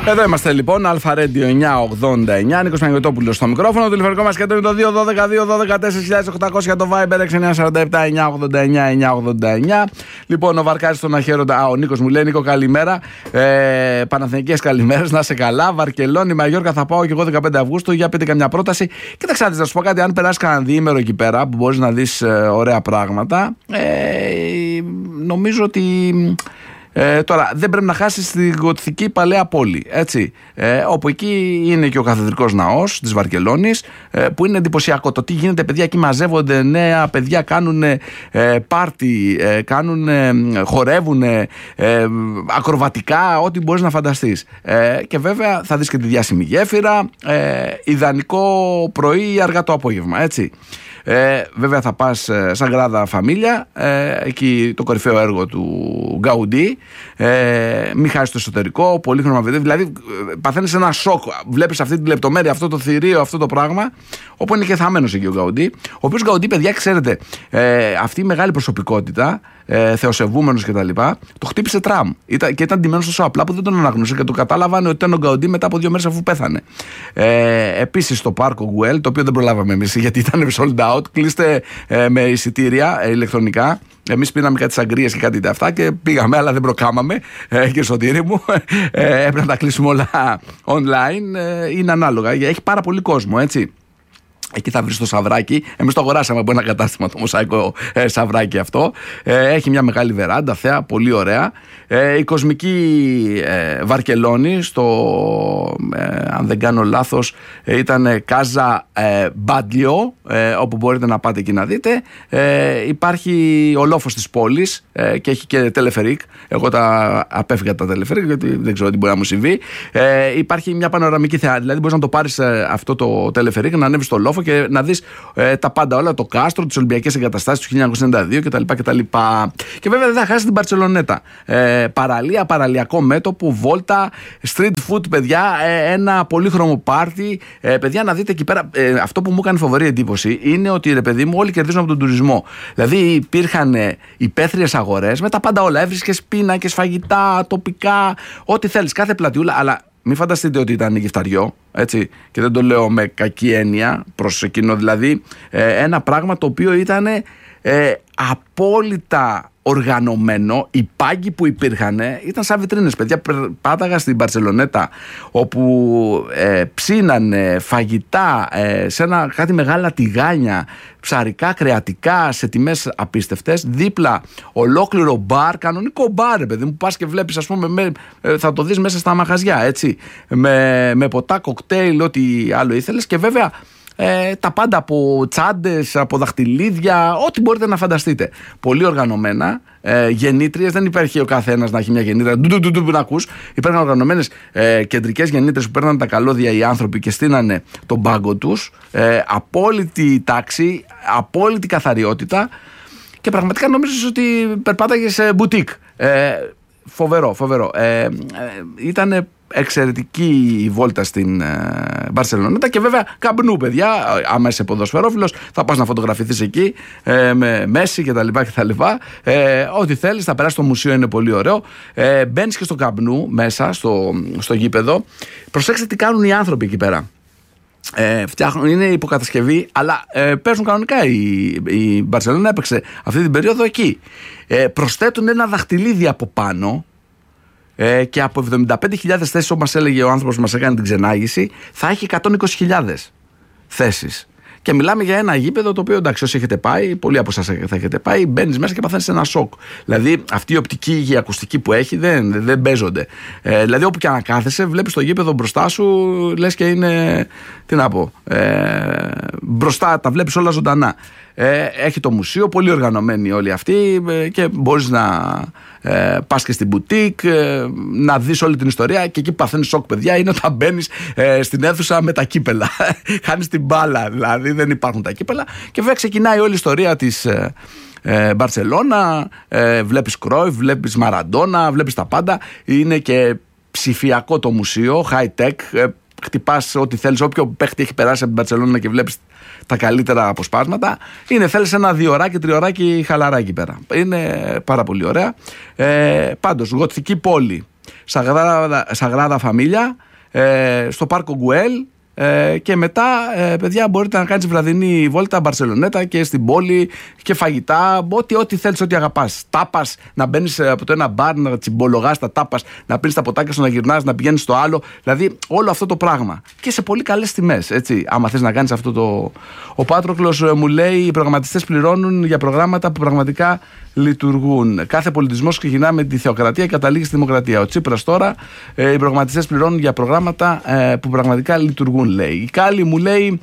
Εδώ είμαστε λοιπόν, Αλφα Radio 989, Νίκος Παναγιωτόπουλος στο μικρόφωνο. Το τηλεφωνικό μας κέντρο είναι το 212-212-4800 για το Viber 6947-989-989. Λοιπόν, ο Βαρκάρης στον Αχέροντα. Ο Νίκος μου λέει: Νίκο, καλημέρα. Παναθηναϊκές καλημέρες, να είσαι καλά. Βαρκελόνη, Μαγιόρκα θα πάω και εγώ 15 Αυγούστου. Για πείτε καμιά πρόταση. Κοίταξε, να σου πω κάτι. Αν περάσει κανένα διήμερο εκεί πέρα που μπορείς να δεις ωραία πράγματα, νομίζω ότι. Τώρα δεν πρέπει να χάσεις τη γοτθική παλαιά πόλη, έτσι, όπου εκεί είναι και ο καθεδρικός ναός της Βαρκελόνης, που είναι εντυπωσιακό το τι γίνεται, παιδιά, εκεί μαζεύονται νέα παιδιά, κάνουν πάρτι, χορεύουν ακροβατικά, ό,τι μπορείς να φανταστείς, και βέβαια θα δεις και τη διάσημη γέφυρα, ιδανικό πρωί αργά το απόγευμα, έτσι. Βέβαια θα πας Σαγκράδα Φαμίλια, εκεί το κορυφαίο έργο του Γκαουντί, μην χάσεις το εσωτερικό, πολύχρωμα βιντεό, δηλαδή παθαίνεις ένα σοκ, βλέπεις αυτή τη λεπτομέρεια, αυτό το θηρίο, αυτό το πράγμα, όπου είναι και θαμμένος εκεί ο Γκαουντί, ο οποίος Γκαουντί, παιδιά, ξέρετε, αυτή η μεγάλη προσωπικότητα, θεοσεβούμενος κτλ., το χτύπησε τραμ και ήταν ντυμένος τόσο απλά που δεν τον αναγνώρισε και το κατάλαβαν ότι ήταν ο Γκαουντί μετά από 2 μέρες αφού πέθανε. Επίσης στο πάρκο Γκουέλ, το οποίο δεν προλάβαμε εμείς γιατί ήταν sold out, κλείστε με εισιτήρια ηλεκτρονικά. Εμείς πίναμε κάτι σαγκρίες και κάτι αυτά και πήγαμε, αλλά δεν προκάμαμε, κύριε Σωτήρη μου. Έπρεπε να τα κλείσουμε όλα online. Είναι ανάλογα. Έχει πάρα πολύ κόσμο, έτσι. Εκεί θα βρεις το Σαβράκι. Εμείς το αγοράσαμε από ένα κατάστημα, το μοσαϊκό Σαβράκι αυτό. Έχει μια μεγάλη βεράντα, θέα, πολύ ωραία. Η κοσμική Βαρκελόνη, αν δεν κάνω λάθος, ήταν Κάζα Μπάντλιο, όπου μπορείτε να πάτε εκεί να δείτε. Υπάρχει ο λόφος της πόλης και έχει και τελεφερίκ. Εγώ τα απέφυγα τα τελεφερίκ γιατί δεν ξέρω τι μπορεί να μου συμβεί. Υπάρχει μια πανοραμική θέα, δηλαδή μπορείς να το πάρεις αυτό το τελεφερίκ, να ανέβεις στο λόφο και να δεις τα πάντα όλα, το κάστρο, τις Ολυμπιακές εγκαταστάσεις του 1992 κτλ. Και βέβαια δεν θα χάσει την Μπαρτσελονέτα. Παραλία, παραλιακό μέτωπο, βόλτα, street food, παιδιά, ένα πολύχρωμο πάρτι. Παιδιά, να δείτε εκεί πέρα. Αυτό που μου έκανε φοβερή εντύπωση είναι ότι, ρε παιδί μου, όλοι κερδίζουν από τον τουρισμό. Δηλαδή υπήρχαν υπαίθριες αγορές με τα πάντα όλα. Έβρισκες πίνακες, φαγητά, τοπικά, ό,τι θέλεις, κάθε πλατιούλα, αλλά. Μην φανταστείτε ότι ήταν γυφταριό, έτσι, και δεν το λέω με κακή έννοια προς εκείνο, δηλαδή ένα πράγμα το οποίο ήταν απόλυτα οργανωμένο. Οι πάγκοι που υπήρχαν ήταν σαν βιτρίνες, παιδιά. Πάταγα στην Μπαρσελονέτα, όπου ψήνανε φαγητά σε κάτι μεγάλα τηγάνια, ψαρικά, κρεατικά, σε τιμές απίστευτες. Δίπλα ολόκληρο μπαρ, κανονικό μπαρ, παιδί μου, πας και βλέπεις, ας πούμε, θα το δεις μέσα στα μαγαζιά, έτσι, με ποτά, κοκτέιλ, ό,τι άλλο ήθελες, και βέβαια τα πάντα, από τσάντες, από δαχτυλίδια, ό,τι μπορείτε να φανταστείτε. Πολύ οργανωμένα. Γεννήτριες, δεν υπάρχει ο καθένας να έχει μια γεννήτρια να ακούς. Υπήρχαν οργανωμένες κεντρικές γεννήτριες που παίρναν τα καλώδια οι άνθρωποι και στείνανε τον πάγκο τους. Απόλυτη τάξη, απόλυτη καθαριότητα, και πραγματικά νόμιζες ότι περπάταγες σε μπουτίκ. Φοβερό. Ήταν εξαιρετική η βόλτα στην Μπαρσελονέτα, και βέβαια καμπνού, παιδιά. Άμα είσαι ποδοσφαιρόφιλος, θα πας να φωτογραφηθείς εκεί με Μέση κτλ. Ό,τι θέλεις, θα περάσεις στο μουσείο, είναι πολύ ωραίο. Μπαίνεις και στο καμπνού μέσα, στο γήπεδο. Προσέξτε τι κάνουν οι άνθρωποι εκεί πέρα. Φτιάχνουν, είναι υποκατασκευή, αλλά παίζουν κανονικά. Η Μπαρσελόνα έπαιξε αυτή την περίοδο εκεί. Προσθέτουν ένα δαχτυλίδι από πάνω, και από 75.000 θέσεις, όπως μας έλεγε ο άνθρωπος που μας έκανε την ξενάγηση, θα έχει 120.000 θέσεις. Και μιλάμε για ένα γήπεδο το οποίο, εντάξει, όσοι έχετε πάει, πολλοί από εσάς θα έχετε πάει, μπαίνεις μέσα και παθαίνεις ένα σοκ. Δηλαδή, αυτή η οπτική και η ακουστική που έχει δεν παίζονται. Δηλαδή, όπου και αν κάθεσαι, βλέπεις το γήπεδο μπροστά σου, λες και είναι. Τι να πω. Μπροστά τα βλέπεις όλα ζωντανά. Έχει το μουσείο, πολύ οργανωμένοι όλοι αυτοί, και μπορείς να πας και στην μπουτίκ, να δεις όλη την ιστορία, και εκεί που παθαίνεις σοκ, παιδιά, είναι όταν μπαίνεις στην αίθουσα με τα κύπελα. Χάνεις την μπάλα, δηλαδή δεν υπάρχουν τα κύπελα, και βέβαια ξεκινάει όλη η ιστορία της Μπαρσελόνα. Βλέπεις Κρόιφ, βλέπεις Μαραντόνα, βλέπεις τα πάντα. Είναι και ψηφιακό το μουσείο, high tech. Χτυπάς ό,τι θέλεις, όποιο παίχτη έχει περάσει από την Μπαρσελόνα και βλέπεις τα καλύτερα αποσπάσματα. Θέλεις ένα 2ωράκι, 3ωράκι χαλαράκι πέρα. Είναι πάρα πολύ ωραία. Πάντως, γοτθική πόλη, Σαγράδα Φαμίλια, στο Πάρκο Γκουέλ. Και μετά, παιδιά, μπορείτε να κάνεις βραδινή βόλτα Μπαρσελονέτα και στην πόλη και φαγητά, ό,τι θέλεις, ό,τι αγαπάς. Τάπας, να μπαίνεις από το ένα μπαρ, να τσιμπολογάς τα τάπας, να πίνεις τα ποτάκια σου, να γυρνάς, να πηγαίνεις στο άλλο. Δηλαδή, όλο αυτό το πράγμα. Και σε πολύ καλές τιμές, έτσι. Άμα θες να κάνεις αυτό το. Ο Πάτροκλος μου λέει: οι προγραμματιστές πληρώνουν για προγράμματα που πραγματικά λειτουργούν. Κάθε πολιτισμός ξεκινά με τη θεοκρατία και καταλήγει στη δημοκρατία. Ο Τσίπρας τώρα, οι προγραμματιστές πληρώνουν για προγράμματα που πραγματικά λειτουργούν, λέει. Η Κάλλη μου λέει: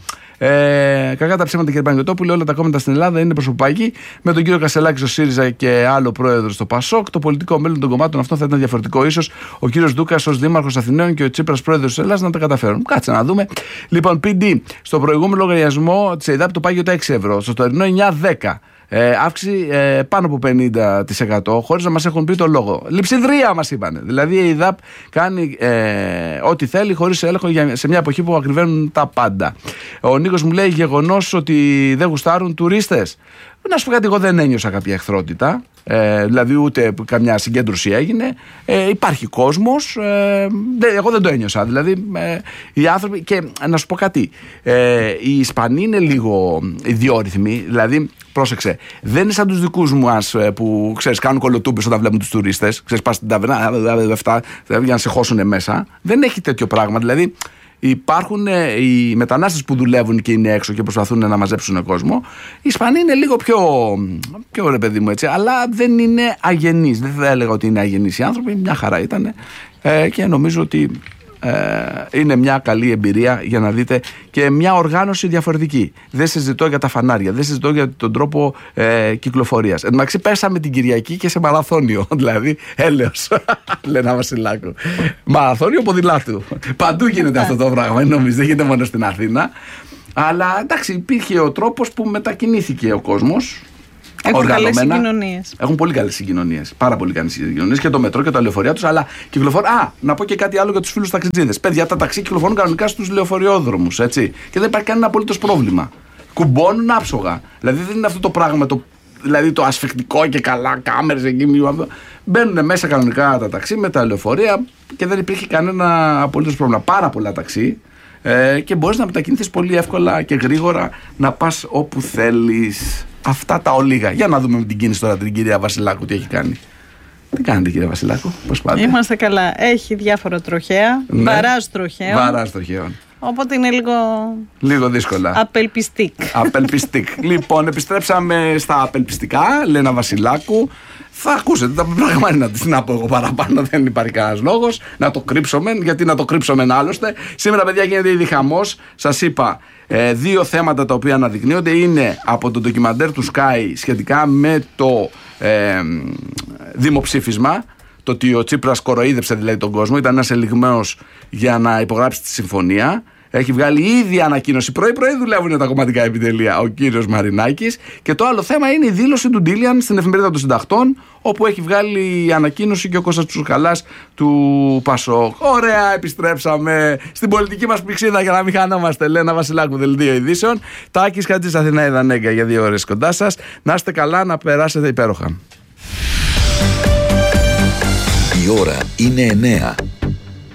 κακά τα ψέματα, κύριε Παναγιωτόπουλε, όλα τα κόμματα στην Ελλάδα είναι προσωπάκι. Με τον κύριο Κασελάκη στο ΣΥΡΙΖΑ και άλλο πρόεδρο στο ΠΑΣΟΚ, το πολιτικό μέλλον των κομμάτων αυτών θα ήταν διαφορετικό. Ίσως ο κύριος Ντούκας ως δήμαρχος Αθηναίων και ο Τσίπρας πρόεδρος της Ελλάδας να τα καταφέρουν. Κάτσε να δούμε. Λοιπόν, PD, στο προηγούμενο λογαριασμό της ΕΙΔΑΠ το πάγιο τα 6 ευρώ, στο τωρινό 9-10. Αύξηση πάνω από 50%, χωρίς να μας έχουν πει το λόγο. Λειψιδρία μας είπανε. Δηλαδή η ΕΙΔΑΠ κάνει ό,τι θέλει χωρίς έλεγχο σε μια εποχή που ακριβένουν τα πάντα. Ο Νίκος μου λέει: γεγονός ότι δεν γουστάρουν τουρίστες. Να σου πω κάτι, εγώ δεν ένιωσα κάποια εχθρότητα. Δηλαδή ούτε καμιά συγκέντρωση έγινε. Υπάρχει κόσμος. Εγώ δεν το ένιωσα. Δηλαδή οι άνθρωποι. Και να σου πω κάτι. Οι Ισπανοί είναι λίγο ιδιόρυθμοι. Δηλαδή, πρόσεξε, δεν είναι σαν τους δικούς μας που ξέρεις, κάνουν κολοτούμπες όταν βλέπουν τους τουρίστες. Ξέρεις, πας στην ταβερνά για να σε χώσουν μέσα. Δεν έχει τέτοιο πράγμα. Δηλαδή, υπάρχουν οι μετανάστες που δουλεύουν και είναι έξω και προσπαθούν να μαζέψουν κόσμο. Οι Ισπανοί είναι λίγο πιο ρε παιδί μου, έτσι, αλλά δεν είναι αγενείς. Δεν θα έλεγα ότι είναι αγενείς οι άνθρωποι, μια χαρά ήταν και νομίζω ότι είναι μια καλή εμπειρία για να δείτε και μια οργάνωση διαφορετική. Δεν συζητώ για τα φανάρια, δεν συζητώ για τον τρόπο κυκλοφορίας. Εν τω μεταξύ πέσαμε την Κυριακή και σε μαραθώνιο, δηλαδή έλεος, Λένα Βασιλάκου. Μαραθώνιο ποδηλάτου. Παντού γίνεται αυτό το πράγμα, νομίζω, δεν γίνεται μόνο στην Αθήνα. Αλλά εντάξει, υπήρχε ο τρόπος που μετακινήθηκε ο κόσμος. Έχουν καλές συγκοινωνίες. Έχουν πολύ καλές συγκοινωνίες. Πάρα πολύ καλές συγκοινωνίες και το μετρό και τα λεωφορεία τους. Αλλά κυκλοφορούν. Να πω και κάτι άλλο για τους φίλους ταξιτζίδες. Παιδιά, τα ταξί κυκλοφορούν κανονικά στους λεωφορειόδρομους. Έτσι. Και δεν υπάρχει κανένα απολύτως πρόβλημα. Κουμπώνουν άψογα. Δηλαδή δεν είναι αυτό το πράγμα δηλαδή το ασφικτικό και καλά, κάμερες εκεί. Μπαίνουν μέσα κανονικά τα ταξί με τα λεωφορεία και δεν υπήρχε κανένα απολύτως πρόβλημα. Πάρα πολλά ταξί. Και μπορείς να μετακινηθείς πολύ εύκολα και γρήγορα να πας όπου θέλεις. Αυτά τα ολίγα. Για να δούμε με την κίνηση τώρα την κυρία Βασιλάκου τι έχει κάνει. Τι κάνετε, κυρία Βασιλάκου, πώς πάτε? Είμαστε καλά. Έχει διάφορα τροχαία. Ναι. Βαράζ τροχαίων. Οπότε είναι λίγο δύσκολα. Απελπιστικ. Λοιπόν, επιστρέψαμε στα απελπιστικά. Λένα Βασιλάκου. Θα ακούσετε τα πράγματα, να πω εγώ παραπάνω, δεν υπάρχει κανένας λόγος να το κρύψουμε, γιατί να το κρύψουμε άλλωστε. Σήμερα, παιδιά, γίνεται ήδη χαμός. Σας είπα, δύο θέματα τα οποία αναδεικνύονται είναι από το ντοκιμαντέρ του Sky σχετικά με το δημοψήφισμα. Το ότι ο Τσίπρας κοροϊδεύσε δηλαδή τον κόσμο, ήταν ένας ελιγμένος για να υπογράψει τη συμφωνία. Έχει βγάλει ήδη ανακοίνωση. Πρωί δουλεύουν τα κομματικά επιτελεία ο κύριος Μαρινάκης. Και το άλλο θέμα είναι η δήλωση του Ντίλιαν στην Εφημερίδα των Συντακτών, όπου έχει βγάλει ανακοίνωση και ο Κώστας Τσουκαλάς του ΠΑΣΟΚ. Ωραία, επιστρέψαμε στην πολιτική μας πηξίδα για να μην χανόμαστε. Λένα Βασιλάκου, Δελτίο Ειδήσεων. Τάκης Χατζής, Αθηνά Ιδανέγκα για 2 ώρες κοντά σας. Να είστε καλά, να περάσετε υπέροχα. Η ώρα είναι 9.